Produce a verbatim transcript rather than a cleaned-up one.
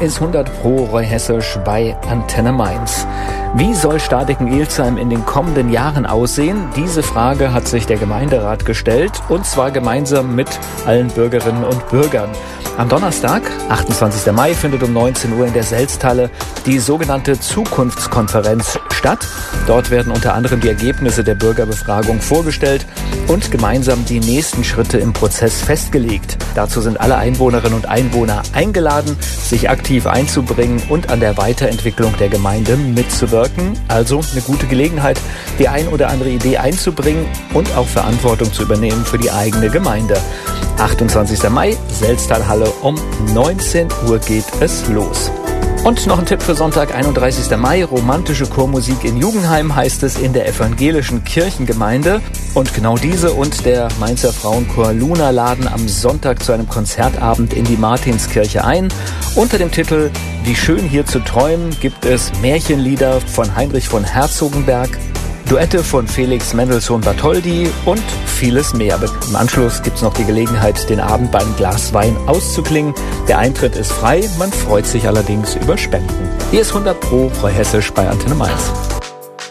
ist hundert Pro Roy Hessisch bei Antenne Mainz. Wie soll Stardecken-Ilsheim in den kommenden Jahren aussehen? Diese Frage hat sich der Gemeinderat gestellt, und zwar gemeinsam mit allen Bürgerinnen und Bürgern. Am Donnerstag, achtundzwanzigsten Mai, findet um neunzehn Uhr in der Selsthalle die sogenannte Zukunftskonferenz statt. Dort werden unter anderem die Ergebnisse der Bürgerbefragung vorgestellt und gemeinsam die nächsten Schritte im Prozess festgelegt. Dazu sind alle Einwohnerinnen und Einwohner eingeladen, sich aktiv einzubringen und an der Weiterentwicklung der Gemeinde mitzuwirken. Also eine gute Gelegenheit, die ein oder andere Idee einzubringen und auch Verantwortung zu übernehmen für die eigene Gemeinde. achtundzwanzigsten Mai, Selsthalhalle, um neunzehn Uhr geht es los. Und noch ein Tipp für Sonntag, einunddreißigsten Mai, romantische Chormusik in Jugendheim, heißt es in der evangelischen Kirchengemeinde. Und genau diese und der Mainzer Frauenchor Luna laden am Sonntag zu einem Konzertabend in die Martinskirche ein. Unter dem Titel Wie schön hier zu träumen gibt es Märchenlieder von Heinrich von Herzogenberg, Duette von Felix Mendelssohn-Bartholdy und vieles mehr. Im Anschluss gibt es noch die Gelegenheit, den Abend bei einem Glas Wein auszuklingen. Der Eintritt ist frei, man freut sich allerdings über Spenden. Hier ist hundert Pro Roy Hessisch bei Antenne Mainz.